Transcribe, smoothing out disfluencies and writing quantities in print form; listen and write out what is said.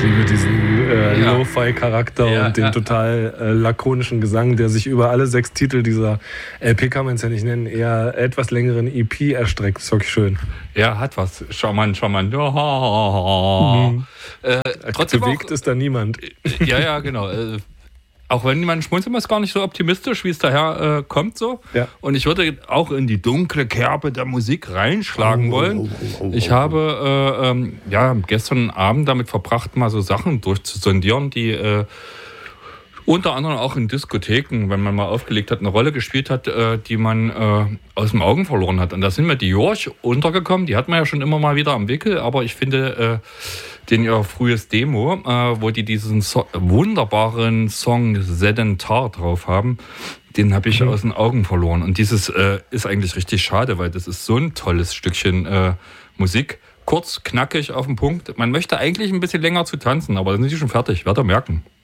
liebe diesen Lo-Fi-Charakter und den total lakonischen Gesang, der sich über alle 6 Titel dieser LP, kann man es ja nicht nennen, eher etwas längeren EP erstreckt. Ist wirklich schön. Ja, hat was. Charmant. Trotzdem bewegt ist da niemand. Ja, genau. Auch wenn man schmunzelt, ist gar nicht so optimistisch, wie es daher kommt so. Ja. Und ich würde auch in die dunkle Kerbe der Musik reinschlagen wollen. Ich habe gestern Abend damit verbracht, mal so Sachen durchzusondieren, die unter anderem auch in Diskotheken, wenn man mal aufgelegt hat, eine Rolle gespielt hat, die man aus den Augen verloren hat. Und da sind mir die Jorch untergekommen. Die hat man ja schon immer mal wieder am Wickel, aber ich finde ihr frühes Demo, wo die diesen wunderbaren Song Sedentar drauf haben, den habe ich aus den Augen verloren. Und dieses ist eigentlich richtig schade, weil das ist so ein tolles Stückchen Musik. Kurz, knackig, auf den Punkt. Man möchte eigentlich ein bisschen länger zu tanzen, aber dann sind die schon fertig, werdet ihr merken.